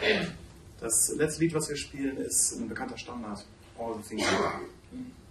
Das letzte Lied, was wir spielen, ist ein bekannter Standard. All the Things You Are.